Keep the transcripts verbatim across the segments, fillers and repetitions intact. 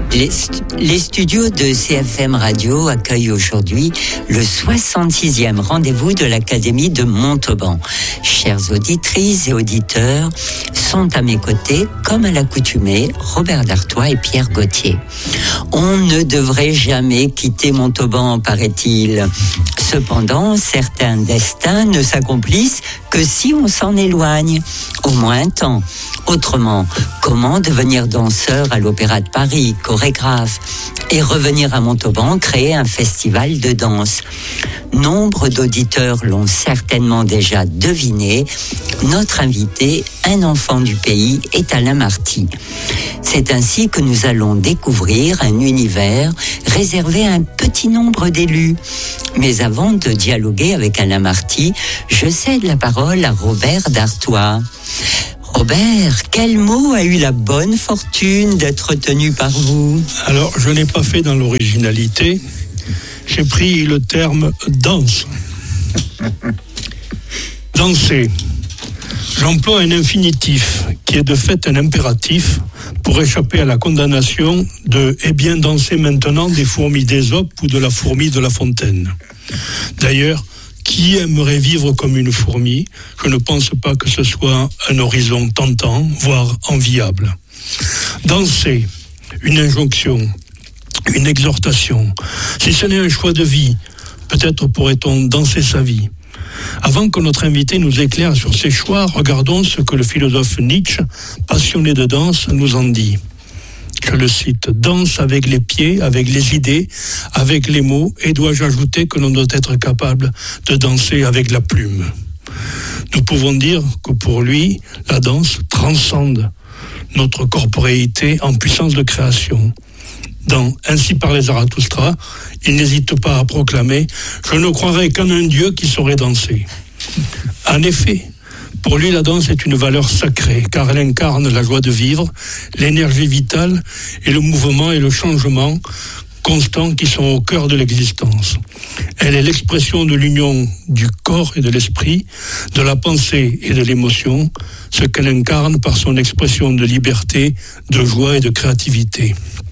Les, st- les studios de C F M Radio accueillent aujourd'hui le soixante-sixième rendez-vous de l'Académie de Montauban. Chères auditrices et auditeurs, sont à mes côtés, comme à l'accoutumée, Robert Dartois et Pierre Gauthier. On ne devrait jamais quitter Montauban, paraît-il. Cependant, certains destins ne s'accomplissent que si on s'en éloigne, au moins un temps. Autrement, comment devenir danseur à l'Opéra de Paris, chorégraphe, et revenir à Montauban créer un festival de danse? Nombre d'auditeurs l'ont certainement déjà deviné. Notre invité, un enfant du pays, est Alain Marty. C'est ainsi que nous allons découvrir un univers réservé à un petit nombre d'élus. Mais avant de dialoguer avec Alain Marty, je cède la parole à Robert Dartois. Robert, quel mot a eu la bonne fortune d'être retenu par vous? Alors, je n'ai pas fait dans l'originalité. J'ai pris le terme danse. Danser. J'emploie un infinitif qui est de fait un impératif pour échapper à la condamnation de « eh bien danser maintenant des fourmis d'Ésope ou de la fourmi de La Fontaine ». D'ailleurs, qui aimerait vivre comme une fourmi? Je ne pense pas que ce soit un horizon tentant, voire enviable. Danser, une injonction, une exhortation. Si ce n'est un choix de vie, peut-être pourrait-on danser sa vie. Avant que notre invité nous éclaire sur ses choix, regardons ce que le philosophe Nietzsche, passionné de danse, nous en dit. Je le cite, « Danse avec les pieds, avec les idées, avec les mots, et dois-je ajouter que l'on doit être capable de danser avec la plume. » Nous pouvons dire que pour lui, la danse transcende notre corporéité en puissance de création. Dans « Ainsi parlait Zarathustra », il n'hésite pas à proclamer « Je ne croirais qu'en un Dieu qui saurait danser ». En effet, pour lui, la danse est une valeur sacrée, car elle incarne la joie de vivre, l'énergie vitale et le mouvement et le changement constants qui sont au cœur de l'existence. Elle est l'expression de l'union du corps et de l'esprit, de la pensée et de l'émotion, ce qu'elle incarne par son expression de liberté, de joie et de créativité.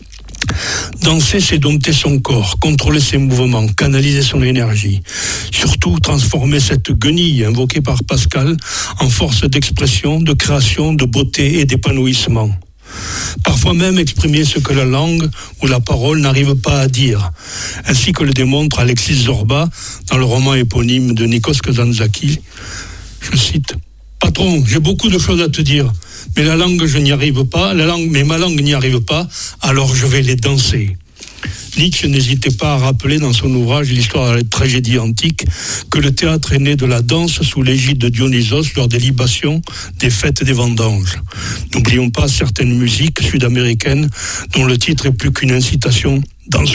Danser, c'est dompter son corps, contrôler ses mouvements, canaliser son énergie. Surtout, transformer cette guenille invoquée par Pascal en force d'expression, de création, de beauté et d'épanouissement. Parfois même exprimer ce que la langue ou la parole n'arrive pas à dire, ainsi que le démontre Alexis Zorba dans le roman éponyme de Nikos Kazantzakis. Je cite, « Patron, j'ai beaucoup de choses à te dire. Mais la langue, je n'y arrive pas, la langue, mais ma langue n'y arrive pas, alors je vais les danser. » Nietzsche n'hésitait pas à rappeler dans son ouvrage « L'histoire de la tragédie antique » que le théâtre est né de la danse sous l'égide de Dionysos lors des libations, des fêtes des vendanges. N'oublions pas certaines musiques sud-américaines dont le titre est plus qu'une incitation « dansonne ».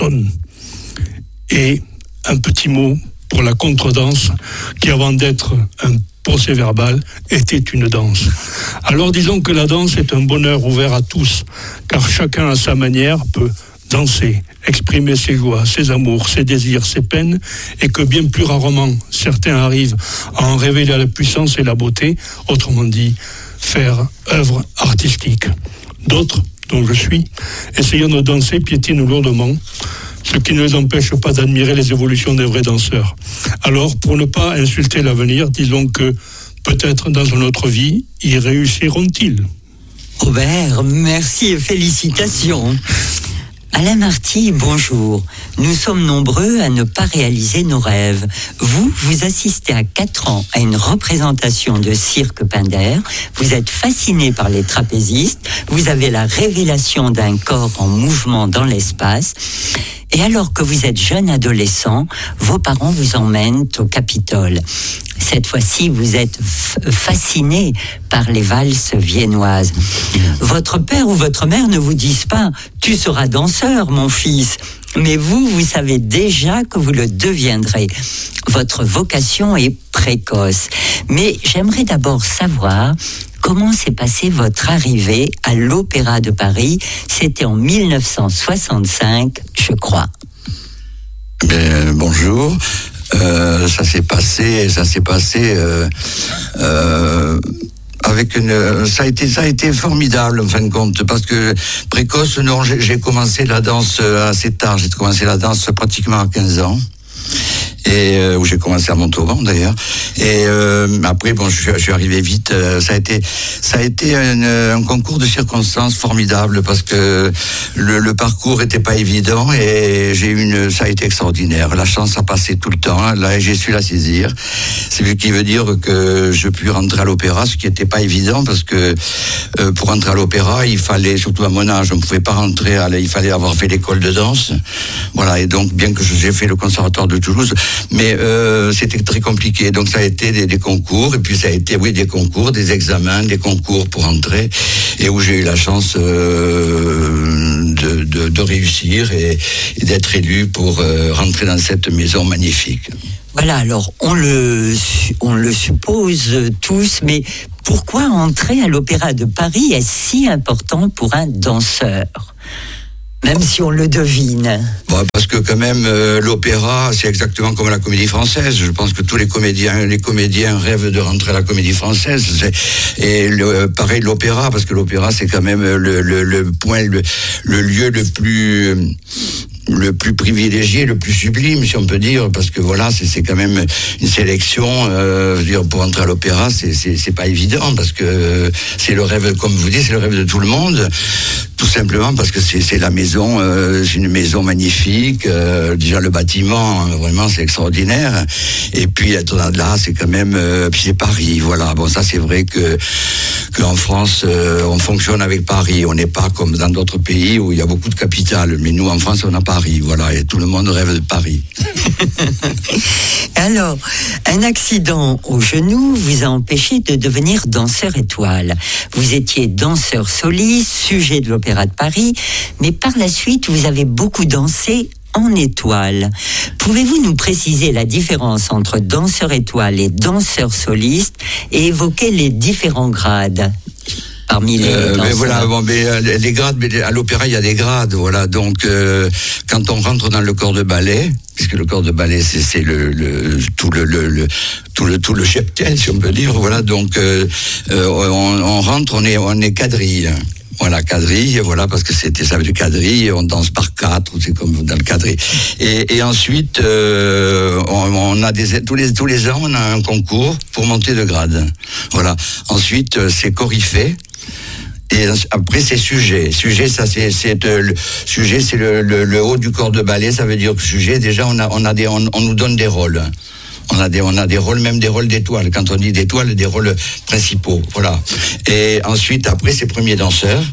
Et un petit mot pour la contredanse qui, avant d'être un procès-verbal, était une danse. Alors disons que la danse est un bonheur ouvert à tous, car chacun à sa manière peut danser, exprimer ses joies, ses amours, ses désirs, ses peines, et que bien plus rarement certains arrivent à en révéler la puissance et la beauté, autrement dit, faire œuvre artistique. D'autres, dont je suis, essayant de danser, piétinent lourdement, ce qui ne les empêche pas d'admirer les évolutions des vrais danseurs. Alors, pour ne pas insulter l'avenir, disons que peut-être dans une autre vie, y réussiront-ils. Robert, merci et félicitations. Alain Marty, bonjour. Nous sommes nombreux à ne pas réaliser nos rêves. Vous, vous assistez à quatre ans à une représentation de Cirque Pinder. Vous êtes fasciné par les trapézistes. Vous avez la révélation d'un corps en mouvement dans l'espace. Et alors que vous êtes jeune adolescent, vos parents vous emmènent au Capitole. Cette fois-ci, vous êtes f- fasciné par les valses viennoises. Votre père ou votre mère ne vous disent pas « Tu seras danseur, mon fils ». Mais vous, vous savez déjà que vous le deviendrez. Votre vocation est précoce. Mais j'aimerais d'abord savoir comment s'est passée votre arrivée à l'Opéra de Paris. C'était en mille neuf cent soixante-cinq, je crois. Ben, bonjour. Euh, ça s'est passé, ça s'est passé euh, euh, avec une, ça a été, ça a été formidable en fin de compte, parce que précoce, non, j'ai, j'ai commencé la danse assez tard. J'ai commencé la danse pratiquement à quinze ans. Et euh, où j'ai commencé à Montauban d'ailleurs. Et euh, après, bon, je suis, je suis arrivé vite. Euh, ça a été, ça a été un, un concours de circonstances formidable, parce que le, le parcours était pas évident, et j'ai eu une, ça a été extraordinaire. La chance a passé tout le temps. Là, j'ai su la saisir. C'est ce qui veut dire que je puis rentrer à l'opéra, ce qui était pas évident, parce que euh, pour rentrer à l'opéra, il fallait, surtout à mon âge, on pouvait pas rentrer. À, il fallait avoir fait l'école de danse. Voilà. Et donc, bien que j'ai fait le conservatoire de Toulouse, mais euh, c'était très compliqué. Donc ça a été des, des concours, et puis ça a été, oui, des concours, des examens, des concours pour entrer, et où j'ai eu la chance euh, de, de, de réussir et, et d'être élu pour euh, rentrer dans cette maison magnifique. Voilà, alors on le, on le suppose tous, mais pourquoi entrer à l'Opéra de Paris est si important pour un danseur ? Même si on le devine. Bon, parce que quand même, euh, l'opéra, c'est exactement comme la comédie française. Je pense que tous les comédiens, les comédiens rêvent de rentrer à la comédie française. C'est, et le, pareil, l'opéra, parce que l'opéra, c'est quand même le, le, le point, le, le lieu le plus... le plus privilégié, le plus sublime, si on peut dire, parce que voilà, c'est, c'est quand même une sélection. Euh, je veux dire, pour entrer à l'opéra, c'est, c'est, c'est pas évident, parce que c'est le rêve, comme vous dites, c'est le rêve de tout le monde. Tout simplement parce que c'est, c'est la maison, euh, c'est une maison magnifique. Euh, déjà le bâtiment, vraiment, c'est extraordinaire. Et puis être là, c'est quand même, euh, puis c'est Paris, voilà. Bon, ça, c'est vrai que qu'en France, euh, on fonctionne avec Paris. On n'est pas comme dans d'autres pays où il y a beaucoup de capitales. Mais nous, en France, on a Paris, voilà. Et tout le monde rêve de Paris. Alors, un accident au genou vous a empêché de devenir danseur étoile. Vous étiez danseur soliste, sujet de l'Opéra de Paris, mais par la suite, vous avez beaucoup dansé en étoile. Pouvez-vous nous préciser la différence entre danseur étoile et danseur soliste et évoquer les différents grades parmi les euh, danseurs? Mais voilà, bon, mais les grades, mais à l'opéra il y a des grades, voilà. Donc euh, quand on rentre dans le corps de ballet, puisque le corps de ballet c'est, c'est le, le tout le, le, le tout le tout le cheptel, si on peut dire, voilà. Donc euh, euh, on, on rentre, on est on est quadrille. Voilà, quadrille, voilà, parce que c'était ça veut dire quadrille, on danse par quatre, c'est comme dans le quadrille. Et, et ensuite, euh, on, on a des tous les tous les ans, on a un concours pour monter de grade. Voilà. Ensuite, c'est coryphée. Et après, c'est sujet. Sujet, ça, c'est, c'est euh, le sujet, c'est le, le, le haut du corps de ballet. Ça veut dire que sujet, déjà, on a, on a des, on, on nous donne des rôles. On a des, on a des rôles, même des rôles d'étoiles. Quand on dit d'étoiles, des rôles principaux. Voilà. Et ensuite, après, c'est premier danseur.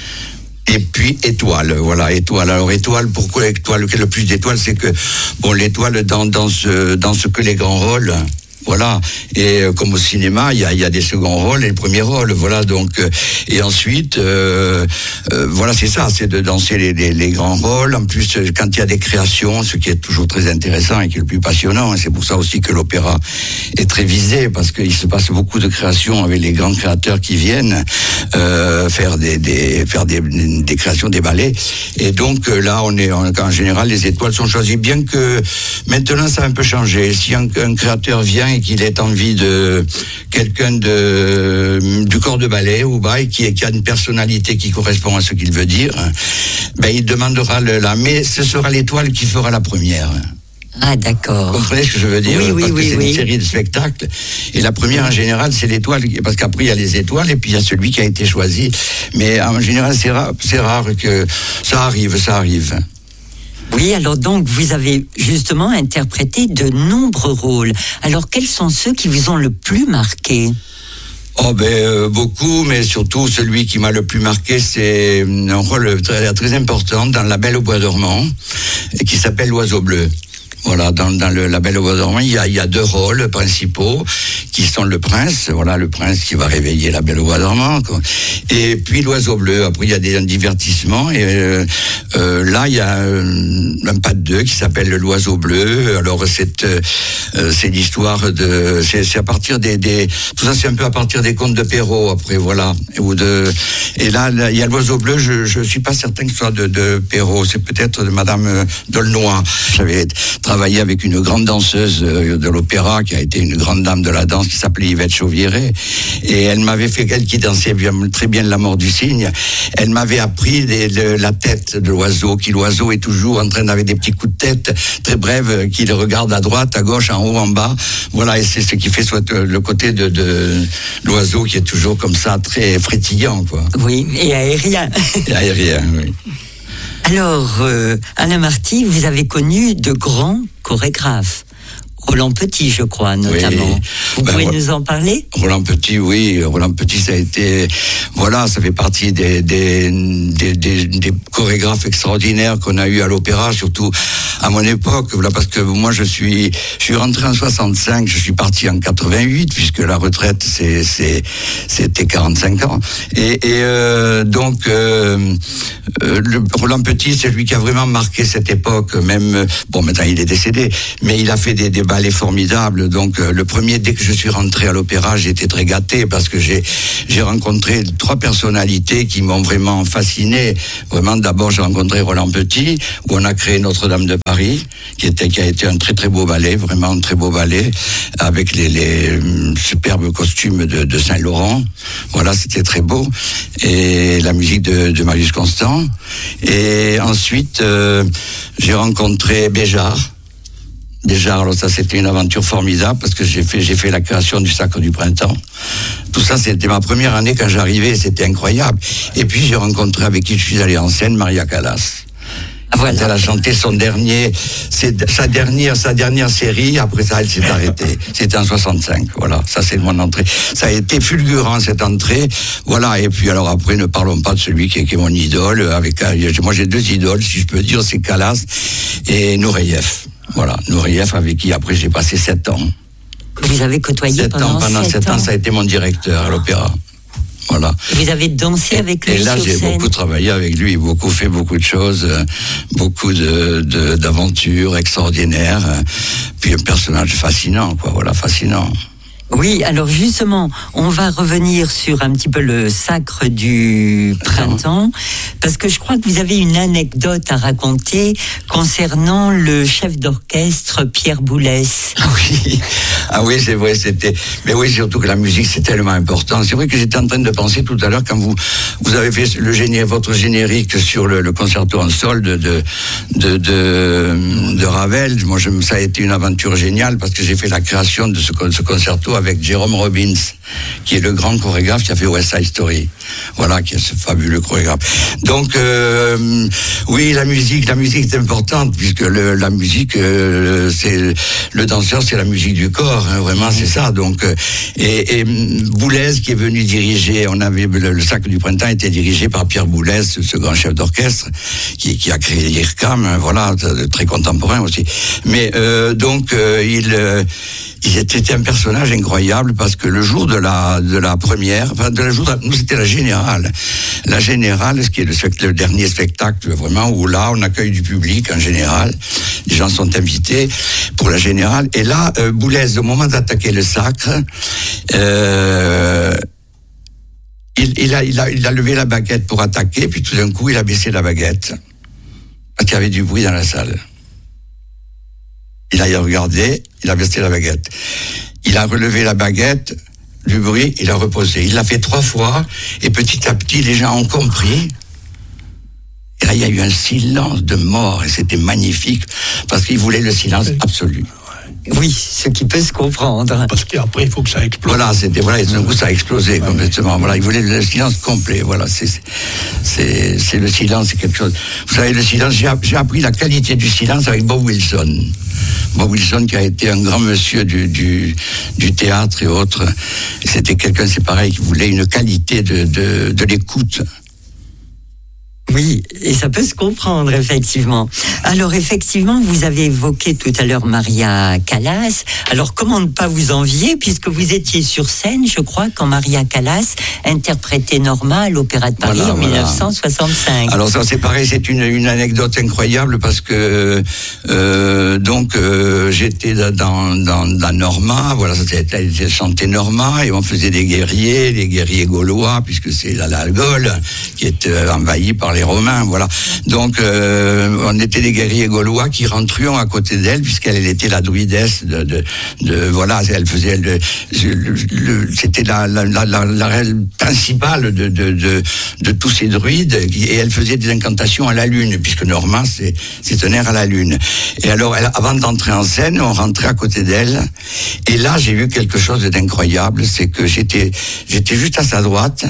Et puis étoile, voilà, étoile. Alors étoile, pourquoi étoile? Le plus d'étoiles, c'est que bon, l'étoile dans dans ce dans ce que les grands rôles. Voilà. Et euh, comme au cinéma, il y a, y a des seconds rôles et le premier rôle. Voilà. Donc euh, et ensuite, euh, euh, voilà, c'est ça, c'est de danser les, les, les grands rôles. En plus, quand il y a des créations, ce qui est toujours très intéressant et qui est le plus passionnant, et c'est pour ça aussi que l'opéra est très visé, parce qu'il se passe beaucoup de créations avec les grands créateurs qui viennent euh, faire des, des faire des, des créations, des ballets. Et donc euh, là, on est en, en général, les étoiles sont choisies. Bien que maintenant, ça a un peu changé. Si un, un créateur vient et qu'il ait envie de quelqu'un de du corps de ballet ou bah, et qui, qui a une personnalité qui correspond à ce qu'il veut dire, ben il demandera le là, mais ce sera l'étoile qui fera la première. Ah, d'accord. Vous comprenez ce que je veux dire? Oui, oui, parce oui, que c'est oui. une série de spectacles. Et la première, en général, c'est l'étoile. Parce qu'après, il y a les étoiles et puis il y a celui qui a été choisi. Mais en général, c'est rare, c'est rare que ça arrive, ça arrive. Oui, alors donc vous avez justement interprété de nombreux rôles. Alors quels sont ceux qui vous ont le plus marqué? Oh ben euh, beaucoup, mais surtout celui qui m'a le plus marqué, c'est un rôle très, très important dans La Belle au bois dormant, et qui s'appelle L'Oiseau bleu. Voilà, dans, dans le, La Belle au bois dormant, il y a, il y a deux rôles principaux qui sont le prince, voilà, le prince qui va réveiller la Belle au bois dormant, quoi. Et puis l'oiseau bleu. Après, il y a des divertissements. Et euh, euh, là, il y a euh, un pas de deux qui s'appelle l'oiseau bleu. Alors, c'est euh, c'est l'histoire de, c'est, c'est à partir des, des, tout ça, c'est un peu à partir des contes de Perrault. Après, voilà, ou de. Et là, là il y a l'oiseau bleu. Je je suis pas certain que ce soit de, de Perrault. C'est peut-être de Madame D'aulnoy. J'avais travaillé travaillé avec une grande danseuse de l'opéra qui a été une grande dame de la danse qui s'appelait Yvette Chauviré, et elle m'avait fait, elle qui dansait bien, très bien La Mort du cygne, elle m'avait appris les, le, la tête de l'oiseau, qui l'oiseau est toujours en train d'avoir des petits coups de tête très brefs, qu'il regarde à droite, à gauche, en haut, en bas, voilà, et c'est ce qui fait soit le côté de, de l'oiseau qui est toujours comme ça, très frétillant, quoi. Oui, et aérien. Et aérien, oui. Alors, euh, Alain Marty, vous avez connu de grands chorégraphes. Roland Petit, je crois, notamment. Oui. Vous ben, pouvez nous en parler ? Roland Petit, oui. Roland Petit, ça a été... Voilà, ça fait partie des, des, des, des, des chorégraphes extraordinaires qu'on a eu à l'opéra, surtout à mon époque. Voilà, parce que moi, je suis, je suis rentré en soixante-cinq, je suis parti en quatre-vingt-huit, puisque la retraite, c'est, c'est, c'était quarante-cinq ans. Et, et euh, donc, euh, euh, le, Roland Petit, c'est lui qui a vraiment marqué cette époque. Même, bon, maintenant, il est décédé, mais il a fait des débats elle est formidable. Donc euh, le premier, dès que je suis rentré à l'opéra, j'ai été très gâté parce que j'ai j'ai rencontré trois personnalités qui m'ont vraiment fasciné. Vraiment, d'abord j'ai rencontré Roland Petit, où on a créé Notre-Dame de Paris, qui était qui a été un très très beau ballet, vraiment un très beau ballet, avec les, les euh, superbes costumes de, de Saint-Laurent. Voilà, c'était très beau, et la musique de, de Marius Constant. Et ensuite euh, j'ai rencontré Béjart. Déjà, alors ça c'était une aventure formidable parce que j'ai fait j'ai fait la création du Sacre du Printemps. Tout ça, c'était ma première année quand j'arrivais, c'était incroyable. Et puis j'ai rencontré, avec qui je suis allé en scène, Maria Callas. Voilà. Elle a chanté son dernier, c'est sa dernière, sa dernière série. Après ça, elle s'est arrêtée. C'était en soixante-cinq. Voilà, ça c'est mon entrée. Ça a été fulgurant cette entrée. Voilà. Et puis alors après, ne parlons pas de celui qui est, qui est mon idole. Avec moi, j'ai deux idoles, si je peux dire, c'est Callas et Nureyev. Voilà, Nureyev, avec qui après j'ai passé sept ans. Vous avez côtoyé sept pendant ans, pendant sept ans, ça a été mon directeur à l'opéra. Voilà. Vous avez dansé avec lui et là, sur j'ai scène. beaucoup travaillé avec lui, beaucoup fait beaucoup de choses, beaucoup de, de d'aventures extraordinaires. Puis un personnage fascinant, quoi. Voilà, fascinant. Oui, alors justement, on va revenir sur un petit peu le Sacre du Printemps, parce que je crois que vous avez une anecdote à raconter concernant le chef d'orchestre Pierre Boulez. Ah oui, ah oui, c'est vrai, c'était. Mais oui, surtout que la musique, c'est tellement important. C'est vrai que j'étais en train de penser tout à l'heure quand vous vous avez fait le générique, votre générique sur le, le concerto en sol de de de, de, de Ravel. Moi, je, ça a été une aventure géniale parce que j'ai fait la création de ce, ce concerto avec Jérôme Robbins, qui est le grand chorégraphe qui a fait West Side Story. Voilà, qui est ce fabuleux chorégraphe. Donc, euh, oui, la musique, la musique est importante puisque le, la musique, euh, c'est le danseur, c'est la musique du corps. Hein, vraiment, c'est ça. Donc, euh, et, et Boulez qui est venu diriger, on avait le, le Sacre du Printemps était dirigé par Pierre Boulez, ce grand chef d'orchestre qui, qui a créé l'I R C A M. Hein, voilà, très contemporain aussi. Mais euh, donc, euh, il euh, Il était un personnage incroyable parce que le jour de la de la première, enfin de la jour, de, nous c'était la générale, la générale, ce qui est le, le dernier spectacle vraiment où là on accueille du public en général, les gens sont invités pour la générale. Et là, euh, Boulez, au moment d'attaquer le Sacre, euh, il, il a il a il a levé la baguette pour attaquer, puis tout d'un coup il a baissé la baguette parce qu'il y avait du bruit dans la salle. Il a regardé, il a baissé la baguette. Il a relevé la baguette, du bruit, il a reposé. Il l'a fait trois fois, et petit à petit, les gens ont compris. Et là, il y a eu un silence de mort, et c'était magnifique, parce qu'il voulait le silence absolu. Oui, ce qui peut se comprendre. Parce qu'après, il faut que ça explose. Voilà, c'était, voilà, et d'un coup, ça a explosé ouais, complètement. Voilà, il voulait le silence complet. Voilà, c'est, c'est, c'est le silence, c'est quelque chose. Vous savez, le silence, j'ai, j'ai appris la qualité du silence avec Bob Wilson. Bob Wilson qui a été un grand monsieur du, du, du théâtre et autres. Et c'était quelqu'un, c'est pareil, qui voulait une qualité de, de, de l'écoute. Oui, et ça peut se comprendre, effectivement. Alors, effectivement, vous avez évoqué tout à l'heure Maria Callas. Alors, comment ne pas vous envier, puisque vous étiez sur scène, je crois, quand Maria Callas interprétait Norma à l'Opéra de Paris voilà, en voilà. dix-neuf cent soixante-cinq. Alors ça, c'est pareil, c'est une, une anecdote incroyable, parce que, euh, donc, euh, j'étais dans, dans, dans Norma, voilà, j'ai chanté Norma, et on faisait des guerriers, les guerriers gaulois, puisque c'est la, la Gaule qui est euh, envahie par les Romains, voilà. Donc, euh, on était des guerriers gaulois qui rentrions à côté d'elle, puisqu'elle elle était la druidesse de, de, de voilà, elle faisait, le, le, le, c'était la, la, la, la, la reine principale de, de, de, de tous ces druides, et elle faisait des incantations à la lune, puisque Normand, c'est, c'est un air à la lune. Et alors, elle, avant d'entrer en scène, on rentrait à côté d'elle, et là, j'ai vu quelque chose d'incroyable, c'est que j'étais, j'étais juste à sa droite,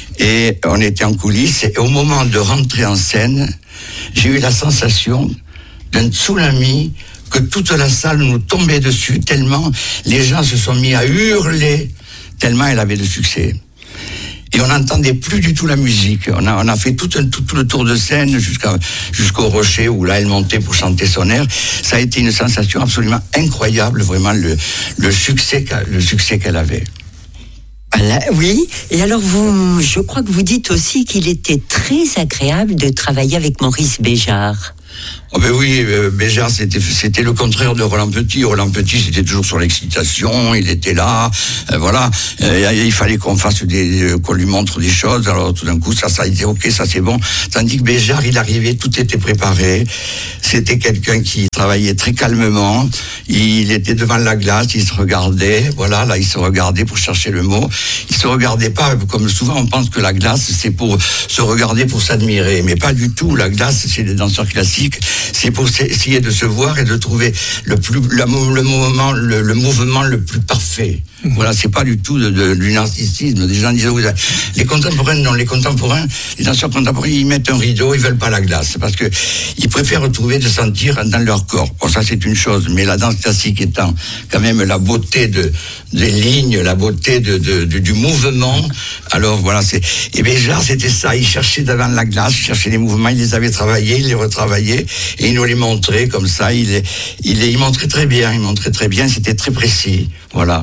et on était en coulisses, et au moment de rentrer en scène, j'ai eu la sensation d'un tsunami, que toute la salle nous tombait dessus, tellement les gens se sont mis à hurler, tellement elle avait de succès. Et on n'entendait plus du tout la musique. On a, on a fait tout, un, tout, tout le tour de scène jusqu'à, jusqu'au rocher où là elle montait pour chanter son air. Ça a été une sensation absolument incroyable, vraiment le, le succès, le succès qu'elle avait. Voilà, oui. Et alors vous, je crois que vous dites aussi qu'il était très agréable de travailler avec Maurice Béjart. Oh ben oui, euh, Béjart, c'était, c'était le contraire de Roland Petit. Roland Petit, c'était toujours sur l'excitation, il était là, euh, voilà. Euh, il fallait qu'on fasse des, euh, qu'on lui montre des choses. Alors tout d'un coup, ça, ça, il disait ok, ça c'est bon. Tandis que Béjart, il arrivait, tout était préparé. C'était quelqu'un qui travaillait très calmement. Il était devant la glace, il se regardait, voilà, là, il se regardait pour chercher le mot. Il se regardait pas, comme souvent on pense que la glace, c'est pour se regarder, pour s'admirer. Mais pas du tout. La glace, c'est les danseurs classiques. C'est pour essayer de se voir et de trouver le plus, le, le mouvement, le, le mouvement le plus parfait. Mmh. Voilà, c'est pas du tout de, de, du narcissisme. Des gens disent, vous avez... les contemporains, non, les contemporains, les danseurs contemporains, ils mettent un rideau, ils veulent pas la glace, parce que ils préfèrent retrouver, de sentir dans leur corps. Bon, ça c'est une chose, mais la danse classique étant quand même la beauté de, des lignes, la beauté de, de, de du mouvement. Alors voilà, c'est, et Béjart, c'était ça. Il cherchait devant la glace, il cherchait les mouvements, il les avait travaillés, il les retravaillait, et il nous les montrait comme ça. Il, il, il montrait très bien, il montrait très bien, c'était très précis. Voilà.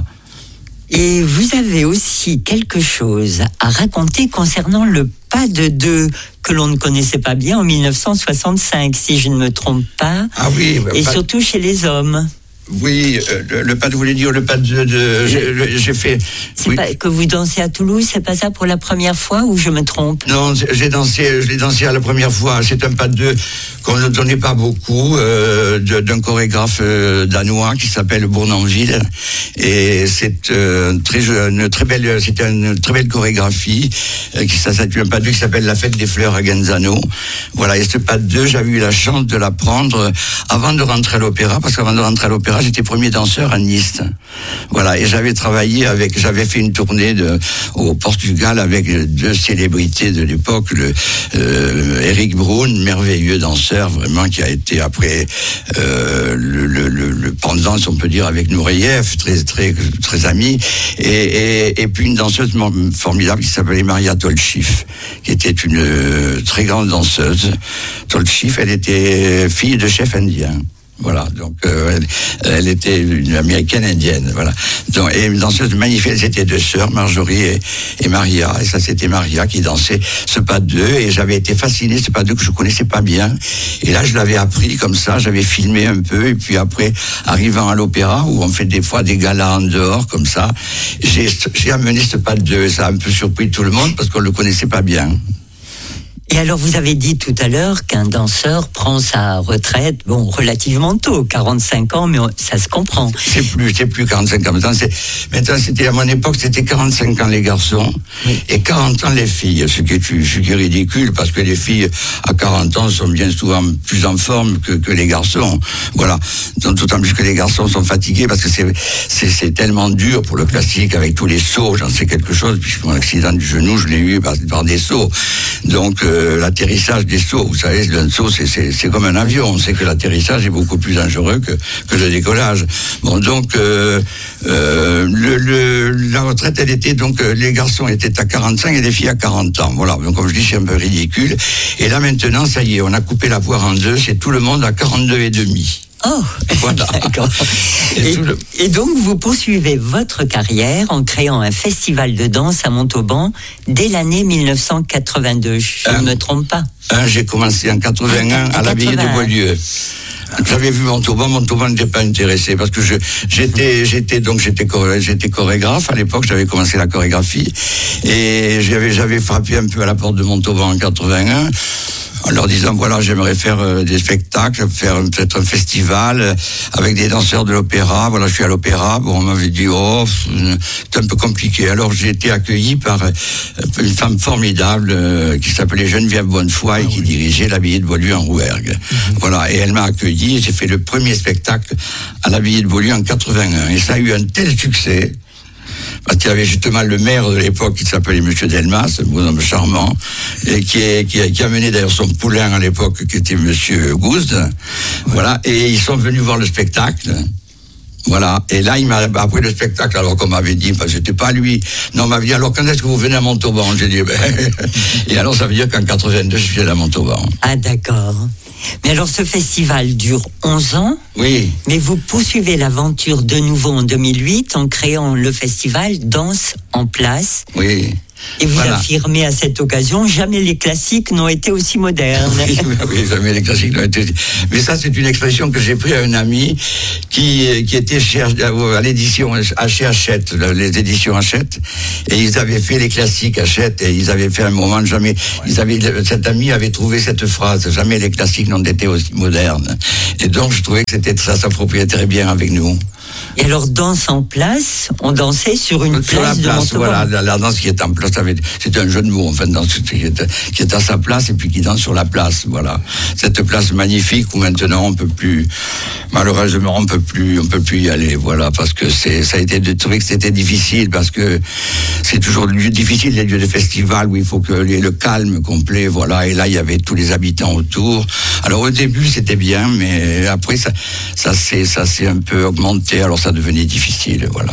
Et vous avez aussi quelque chose à raconter concernant le pas de deux que l'on ne connaissait pas bien en mille neuf cent soixante-cinq, si je ne me trompe pas. Ah oui. Et pas... surtout chez les hommes. Oui, euh, le, le pas de, vous voulez dire le pas de, de j'ai, j'ai fait. C'est oui. pas que vous dansez à Toulouse, c'est pas ça pour la première fois ou je me trompe? Non, j'ai dansé, je l'ai dansé à la première fois. C'est un pas de deux qu'on ne donnait pas beaucoup, euh, de, d'un chorégraphe euh, danois qui s'appelle Bournonville, et c'est euh, très, une très belle, c'était une très belle chorégraphie euh, qui s'appelle un pas de deux qui s'appelle La Fête des Fleurs à Genzano. Voilà, et ce pas de deux, j'avais eu la chance de l'apprendre avant de rentrer à l'opéra, parce qu'avant de rentrer à l'opéra, j'étais premier danseur à Nice. Voilà, et j'avais travaillé avec, j'avais fait une tournée de, au Portugal avec deux célébrités de l'époque, le euh, Eric Bruhn, merveilleux danseur, vraiment, qui a été après euh, le, le, le, le pendant, si on peut dire, avec Nureyev, très très très ami, et, et, et puis une danseuse formidable qui s'appelait Maria Tolchif, qui était une euh, très grande danseuse. Tolchif, elle était fille de chef indien. Voilà, donc euh, elle, elle était une américaine indienne, voilà. Donc, et une danseuse magnifique, elles étaient deux sœurs, Marjorie et, et Maria, et ça c'était Maria qui dansait ce pas de deux, et j'avais été fasciné, ce pas de deux que je connaissais pas bien, et là je l'avais appris comme ça, j'avais filmé un peu, et puis après, arrivant à l'opéra, où on fait des fois des galas en dehors, comme ça, j'ai, j'ai amené ce pas de deux, et ça a un peu surpris tout le monde, parce qu'on le connaissait pas bien. Et alors, vous avez dit tout à l'heure qu'un danseur prend sa retraite, bon, relativement tôt, quarante-cinq ans, mais on, ça se comprend. C'est plus, c'est plus quarante-cinq ans. Maintenant, c'est, maintenant, c'était, à mon époque, c'était quarante-cinq ans les garçons, oui, et quarante ans les filles. Ce qui est, ce qui est ridicule, parce que les filles, à quarante ans, sont bien souvent plus en forme que, que les garçons. Voilà. Donc, d'autant plus que les garçons sont fatigués, parce que c'est, c'est, c'est tellement dur pour le classique, avec tous les sauts. J'en sais quelque chose, puisque mon accident du genou, je l'ai eu par, par des sauts. Donc, euh, l'atterrissage des sauts, vous savez, un saut, c'est, c'est, c'est comme un avion. On sait que l'atterrissage est beaucoup plus dangereux que, que le décollage. Bon, donc, euh, euh, le, le, la retraite, elle était, donc, euh, les garçons étaient à quarante-cinq et les filles à quarante ans. Voilà. Donc, comme je dis, c'est un peu ridicule. Et là, maintenant, ça y est, on a coupé la poire en deux, c'est tout le monde à quarante-deux et demi. Oh, voilà. D'accord. Et, et, le... et donc, vous poursuivez votre carrière en créant un festival de danse à Montauban dès l'année mille neuf cent quatre-vingt-deux. Je ne me trompe pas. Un, j'ai commencé en quatre-vingt-un ah, à l'abbaye de Beaulieu. J'avais vu Montauban, Montauban n'était pas intéressé parce que je, j'étais, j'étais donc j'étais, choré, j'étais chorégraphe à l'époque, j'avais commencé la chorégraphie et j'avais, j'avais frappé un peu à la porte de Montauban en quatre-vingt-un. leur disant voilà, j'aimerais faire euh, des spectacles, faire peut-être un festival euh, avec des danseurs de l'opéra. Voilà, je suis à l'opéra. Bon, on m'avait dit oh, c'est un peu compliqué. Alors j'ai été accueilli par euh, une femme formidable euh, qui s'appelait Geneviève Bonnefoy ah, et qui oui. dirigeait l'Abbaye de Beaulieu en Rouergue. Mm-hmm. Voilà, et elle m'a accueilli et j'ai fait le premier spectacle à l'Abbaye de Beaulieu en quatre-vingt-un. Et ça a eu un tel succès. Parce qu'il y avait justement le maire de l'époque qui s'appelait Monsieur Delmas, un bonhomme charmant, et qui, est, qui, a, qui a mené d'ailleurs son poulain à l'époque, qui était Monsieur Gouze. Ouais. Voilà, et ils sont venus voir le spectacle. Voilà, et là, il m'a après le spectacle, alors qu'on m'avait dit, enfin, c'était pas lui, non, on m'avait dit, alors quand est-ce que vous venez à Montauban? J'ai dit, ben, et alors ça veut dire qu'en quatre-vingt-deux, je suis allé à Montauban. Ah, d'accord. Mais alors, ce festival dure onze ans. Oui. Mais vous poursuivez l'aventure de nouveau en deux mille huit en créant le festival Danse en place. Oui. Et vous voilà. affirmez à cette occasion, jamais les classiques n'ont été aussi modernes. Oui, oui, jamais les classiques n'ont été. Mais ça, c'est une expression que j'ai prise à un ami qui, qui était chez, à l'édition, à chez Hachette, les éditions Hachette, et ils avaient fait les classiques Hachette, et ils avaient fait un moment jamais, ils avaient, cet ami avait trouvé cette phrase, jamais les classiques n'ont été aussi modernes. Et donc, je trouvais que c'était, ça s'appropriait très bien avec nous. Et alors, danse en place, on dansait sur une sur place, la place, de Montauban. Voilà, la, la danse qui est en place, c'était un jeu de mots, enfin, danse qui est, qui est à sa place et puis qui danse sur la place, voilà. Cette place magnifique où maintenant on peut plus, malheureusement, on peut plus, on peut plus y aller, voilà, parce que c'est, ça a été de trouver que c'était difficile, parce que c'est toujours difficile les lieux de festival où il faut que les, le calme complet, voilà, et là il y avait tous les habitants autour. Alors au début c'était bien, mais après ça, ça s'est, ça s'est un peu augmenté, alors ça devenait difficile, voilà.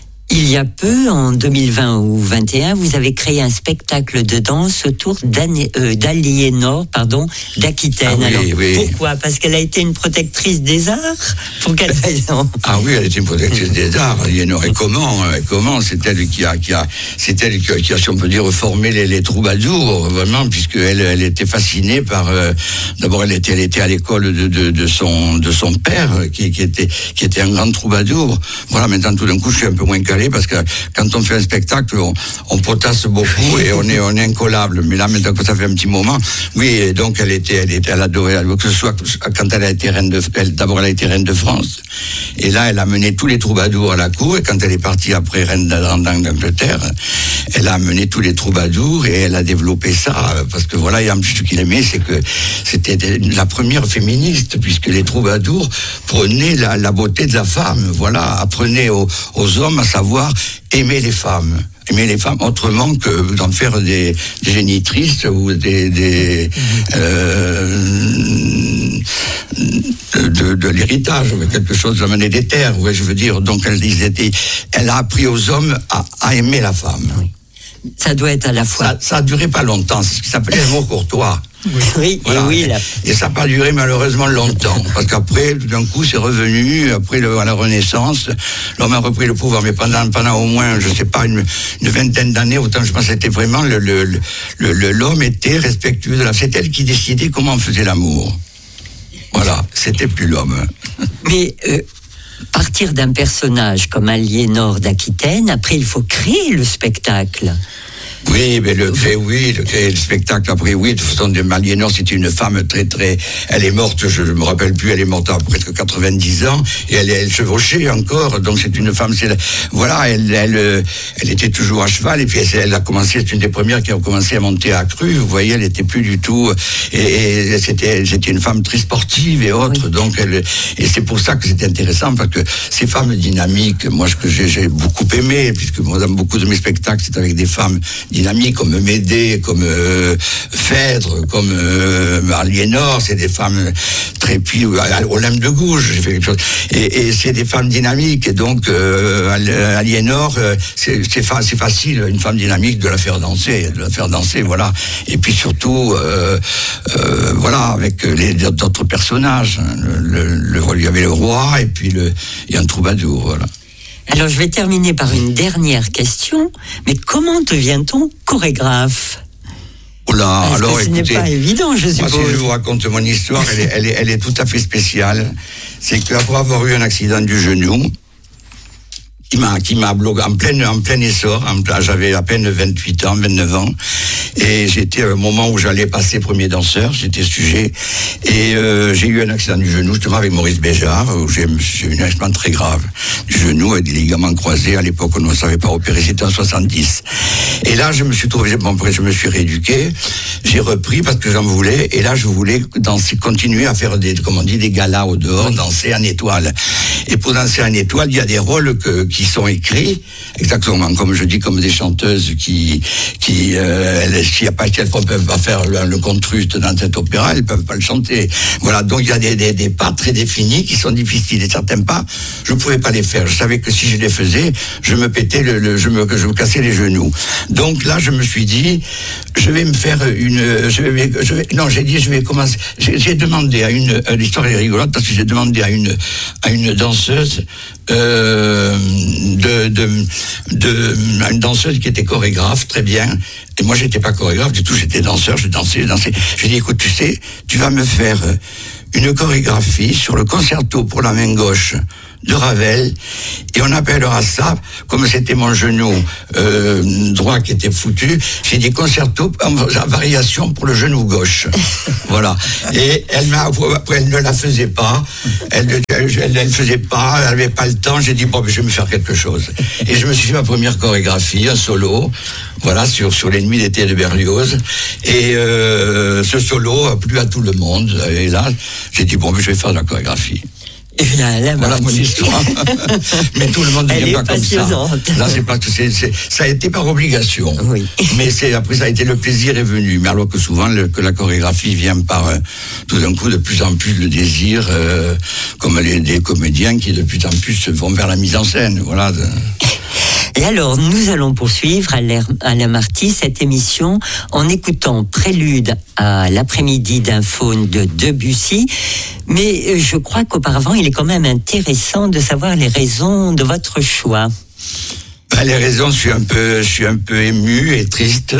Il y a peu, en deux mille vingt ou vingt et un, vous avez créé un spectacle de danse autour euh, d'Aliénor, pardon, d'Aquitaine. Ah oui, Alors, oui. Pourquoi? Parce qu'elle a été une protectrice des arts? Pour quelle raison? Ah oui, elle était une protectrice des arts. Aliénor, et comment, et comment? C'est elle qui a, qui a, c'est elle qui a, qui a, si on peut dire, formé les, les troubadours, vraiment, puisque elle, elle était fascinée par. Euh, d'abord, elle était, elle était à l'école de, de, de son, de son père, qui, qui était, qui était un grand troubadour. Voilà. Maintenant, tout d'un coup, je suis un peu moins calé. Parce que quand on fait un spectacle, on, on potasse beaucoup et on est, on est incollable. Mais là, maintenant que ça fait un petit moment, oui, et donc elle était, elle était, elle adorait, que ce soit quand elle a été reine de, elle, d'abord elle a été reine de France. Et là, elle a mené tous les troubadours à la cour. Et quand elle est partie après reine d'Angleterre, elle a amené tous les troubadours et elle a développé ça. Parce que voilà, et en plus, ce qu'il aimait, c'est que c'était la première féministe, puisque les troubadours prenaient la, la beauté de la femme. Voilà, apprenaient aux, aux hommes à savoir aimer les femmes. Aimer les femmes autrement que d'en faire des, des génitrices ou des, des euh, de, de l'héritage, quelque chose de l'amener des terres, ouais, je veux dire. Donc elle disait, elle a appris aux hommes à, à aimer la femme. Oui. Ça doit être à la fois. Ça, ça a duré pas longtemps, c'est ce qui s'appelait le mot courtois. Oui, oui, voilà. et, oui là. et ça n'a pas duré malheureusement longtemps, parce qu'après, tout d'un coup, c'est revenu, après le, à la Renaissance, l'homme a repris le pouvoir, mais pendant, pendant au moins, je ne sais pas, une, une vingtaine d'années, autant je pense que c'était vraiment, le, le, le, le, l'homme était respectueux de la... C'est elle qui décidait comment on faisait l'amour. Voilà, c'était plus l'homme. Mais... Euh... Partir d'un personnage comme Aliénor d'Aquitaine, après il faut créer le spectacle. Oui, mais le créer, oui, le créer le spectacle après, oui, de toute façon, Aliénor, c'était une femme très, très, elle est morte, je ne me rappelle plus, elle est morte à presque quatre-vingt-dix ans, et elle, elle chevauchait encore, donc c'est une femme, c'est, voilà, elle, elle, elle était toujours à cheval, et puis elle, elle a commencé, c'est une des premières qui a commencé à monter à crue, vous voyez, elle était plus du tout, et, et c'était, c'était une femme très sportive et autres, oui. Donc elle, et c'est pour ça que c'était intéressant, parce que ces femmes dynamiques, moi, ce que j'ai, j'ai beaucoup aimé, puisque moi, dans beaucoup de mes spectacles, c'est avec des femmes dynamiques, comme Médée, comme euh, Phèdre, comme euh, Aliénor, c'est des femmes très puis Olympe de Gouges, j'ai fait quelque chose. Et, et c'est des femmes dynamiques, et donc euh, Aliénor, euh, c'est, c'est, fa- c'est facile, une femme dynamique, de la faire danser, de la faire danser, voilà. Et puis surtout, euh, euh, voilà, avec les d'autres personnages. Le, le, le, il y avait le roi, et puis le, et un troubadour, voilà. Alors, je vais terminer par une dernière question. Mais comment devient-on chorégraphe? Oh là, Parce alors que ce écoutez, n'est pas évident, je suppose. Moi, si je vous raconte mon histoire, elle est, elle est, elle est tout à fait spéciale. C'est qu'après avoir eu un accident du genou, qui m'a, qui m'a bloqué en plein, en plein essor, en, j'avais à peine vingt-huit ans, vingt-neuf ans, Et j'étais à un moment où j'allais passer premier danseur, j'étais sujet, et euh, j'ai eu un accident du genou, justement avec Maurice Béjart, où j'ai, j'ai eu un accident très grave du genou avec des ligaments croisés. À l'époque, on ne savait pas opérer, c'était en soixante-dix. Et là, je me suis trouvé, bon, après, je me suis rééduqué, j'ai repris parce que j'en voulais, et là, je voulais danser, continuer à faire des, comment on dit, des galas au dehors, danser en étoile. Et pour danser en étoile, il y a des rôles que, qui sont écrits, exactement comme je dis, comme des chanteuses qui, qui, euh, elles, s'il n'y a pas qu'elles ne peuvent pas faire le, le contruste dans cet opéra, elles ne peuvent pas le chanter. Voilà, donc il y a des, des, des pas très définis qui sont difficiles, et certains pas, je ne pouvais pas les faire. Je savais que si je les faisais, je me pétais le, le je me, je me cassais les genoux. Donc là, je me suis dit, je vais me faire une, je vais, je vais, non, j'ai dit, je vais commencer, j'ai, j'ai demandé à une, l'histoire est rigolote parce que j'ai demandé à une, à une danseuse, euh, de, de, de, une danseuse qui était chorégraphe, très bien. Et moi, j'étais pas chorégraphe du tout, j'étais danseur, je dansais, je dansais. Je lui ai dit, écoute, tu sais, tu vas me faire une chorégraphie sur le concerto pour la main gauche de Ravel, et on appellera ça, comme c'était mon genou euh, droit qui était foutu, j'ai dit concerto en variation pour le genou gauche. Voilà. Et elle m'a, après, elle ne la faisait pas, elle ne elle, elle faisait pas, elle n'avait pas le temps, j'ai dit bon, je vais me faire quelque chose. Et je me suis fait ma première chorégraphie, un solo, voilà, sur, sur les nuits d'été de Berlioz, et euh, ce solo a plu à tout le monde, et là, j'ai dit bon, je vais faire de la chorégraphie. Là, là, voilà mon histoire. Mais tout le monde ne vient pas comme ça. Là, c'est pas que c'est, c'est, ça a été par obligation. Oui. Mais c'est, après, ça a été le plaisir est venu. Mais alors que souvent, le, que la chorégraphie vient par, euh, tout d'un coup, de plus en plus le désir, euh, comme les, des comédiens qui de plus en plus vont vers la mise en scène. Voilà. Et alors, nous allons poursuivre, Alain Marty, cette émission en écoutant Prélude à l'après-midi d'un faune de Debussy. Mais je crois qu'auparavant, il est quand même intéressant de savoir les raisons de votre choix. Ben, les raisons, je suis un peu, je suis un peu ému et triste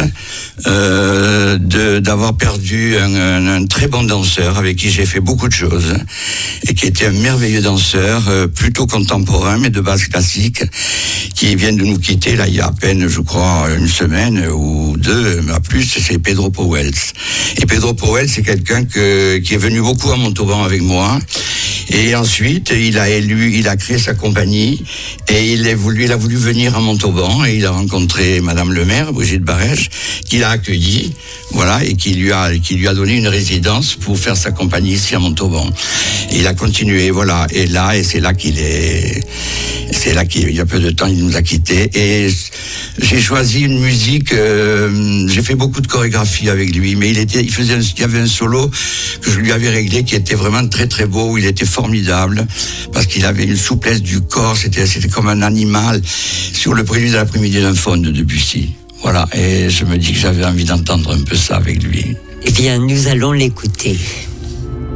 euh, de d'avoir perdu un, un, un très bon danseur avec qui j'ai fait beaucoup de choses et qui était un merveilleux danseur, euh, plutôt contemporain mais de base classique, qui vient de nous quitter là il y a à peine, je crois, une semaine ou deux, à plus. C'est Pedro Pauwels. Et Pedro Pauwels, c'est quelqu'un que qui est venu beaucoup à Montauban avec moi. Et ensuite, il a élu, il a créé sa compagnie et il a voulu, il a voulu venir à Montauban et il a rencontré Madame le maire, Brigitte Barège, qui l'a accueilli, voilà, et qui lui a, qui lui a donné une résidence pour faire sa compagnie ici à Montauban. Et il a continué, voilà, et là, et c'est là qu'il est, c'est là qu'il y a peu de temps, il nous a quittés. Et j'ai choisi une musique, euh, j'ai fait beaucoup de chorégraphie avec lui, mais il était, il faisait, un, il y avait un solo que je lui avais réglé qui était vraiment très très beau, où il était formidable, parce qu'il avait une souplesse du corps, c'était, c'était comme un animal, sur le prélude à l'après-midi d'un faune de Debussy. Voilà, et je me dis que j'avais envie d'entendre un peu ça avec lui. Eh bien, nous allons l'écouter.